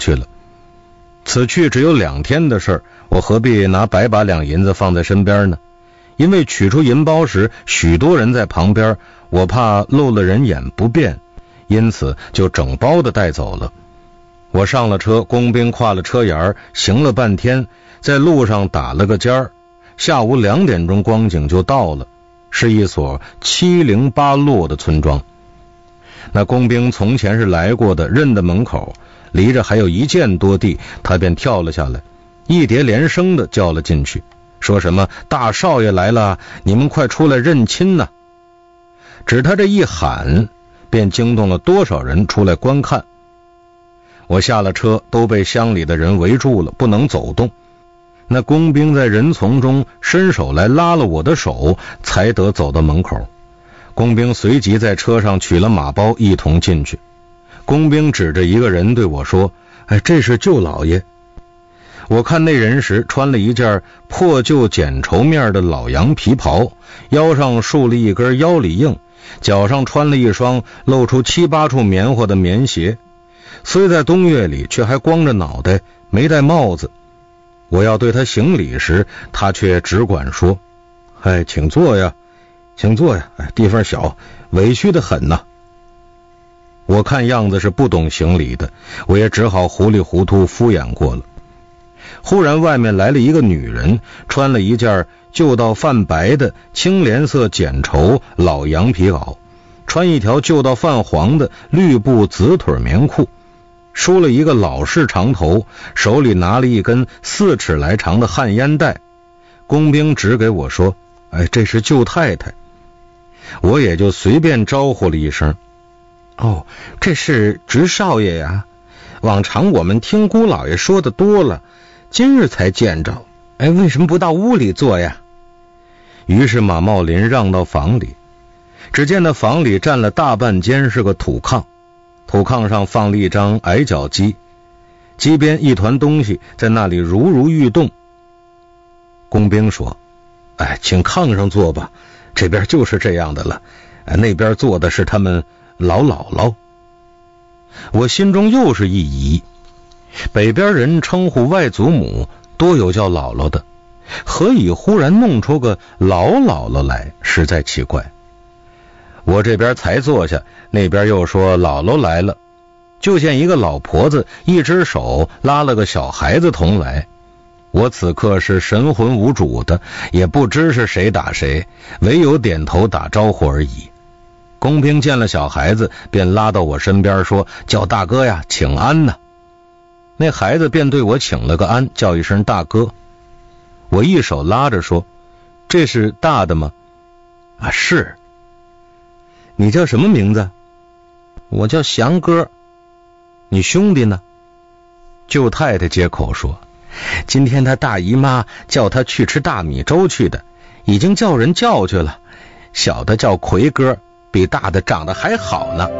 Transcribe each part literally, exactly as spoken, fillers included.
去了。此去只有两天的事儿，我何必拿百把两银子放在身边呢？因为取出银包时许多人在旁边，我怕漏了人眼不便，因此就整包的带走了。我上了车，工兵跨了车沿，行了半天，在路上打了个尖儿，下午两点钟光景就到了，是一所七零八落的村庄。那工兵从前是来过的，认得门口，离着还有一箭多地，他便跳了下来，一叠连声的叫了进去，说什么大少爷来了，你们快出来认亲呐！只他这一喊，便惊动了多少人出来观看。我下了车，都被乡里的人围住了，不能走动。那工兵在人丛中伸手来拉了我的手，才得走到门口。工兵随即在车上取了马包，一同进去。工兵指着一个人对我说：哎，这是舅老爷。我看那人时穿了一件破旧剪绸面的老洋皮袍，腰上束了一根腰里硬，脚上穿了一双露出七八处棉花的棉鞋，虽在冬月里，却还光着脑袋，没戴帽子。我要对他行礼时，他却只管说：哎，请坐呀，请坐呀，哎，地方小，委屈得很呐。我看样子是不懂行礼的，我也只好糊里糊涂敷衍过了。忽然外面来了一个女人，穿了一件旧到泛白的青莲色剪绸老羊皮袄，穿一条旧到泛黄的绿布紫腿棉裤，梳了一个老式长头，手里拿了一根四尺来长的旱烟袋。工兵指给我说：哎，这是舅太太。我也就随便招呼了一声：哦，这是侄少爷呀，往常我们听姑老爷说的多了，今日才见着，哎，为什么不到屋里坐呀？于是马茂林让到房里，只见那房里占了大半间是个土炕，土炕上放了一张矮脚机，机边一团东西在那里如如欲动。工兵说：哎，请炕上坐吧，这边就是这样的了，哎，那边坐的是他们老姥姥。我心中又是一疑，北边人称呼外祖母多有叫姥姥的，何以忽然弄出个老姥姥来，实在奇怪。我这边才坐下，那边又说姥姥来了，就见一个老婆子一只手拉了个小孩子同来。我此刻是神魂无主的，也不知是谁打谁，唯有点头打招呼而已。工兵见了小孩子，便拉到我身边说：叫大哥呀，请安呢。那孩子便对我请了个安，叫一声大哥。我一手拉着说：这是大的吗？啊，是。你叫什么名字？我叫祥哥。你兄弟呢？舅太太接口说：今天他大姨妈叫他去吃大米粥去的，已经叫人叫去了。小的叫奎哥，比大的长得还好呢。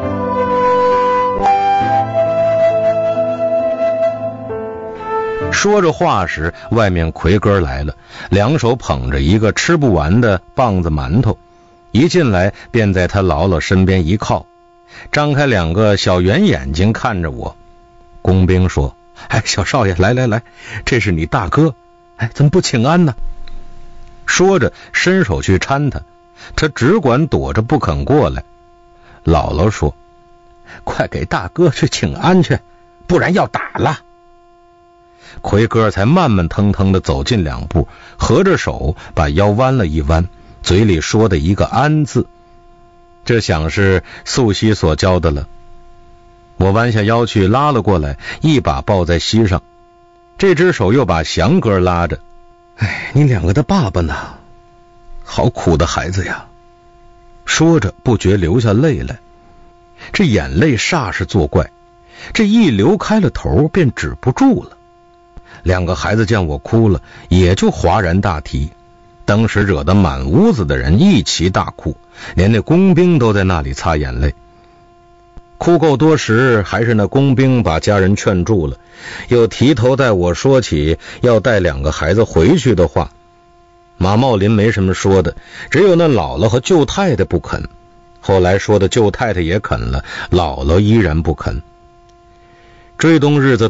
说着话时，外面奎哥来了，两手捧着一个吃不完的棒子馒头，一进来便在他姥姥身边一靠，张开两个小圆眼睛看着我。工兵说：哎，小少爷，来来来，这是你大哥，哎，怎么不请安呢？说着伸手去搀他，他只管躲着不肯过来。姥姥说：快给大哥去请安去，不然要打了。奎哥才慢慢腾腾地走近两步，合着手把腰弯了一弯，嘴里说的一个安字，这想是素汐所教的了。我弯下腰去拉了过来，一把抱在膝上，这只手又把祥哥拉着。哎，你两个的爸爸呢？好苦的孩子呀。说着不觉流下泪来，这眼泪煞是作怪，这一流开了头便止不住了。两个孩子见我哭了，也就哗然大啼，当时惹得满屋子的人一齐大哭，连那工兵都在那里擦眼泪。哭够多时，还是那工兵把家人劝住了，又提头带我说起要带两个孩子回去的话。马茂林没什么说的，只有那姥姥和舅太太不肯。后来说的舅太太也肯了，姥姥依然不肯。追冬日子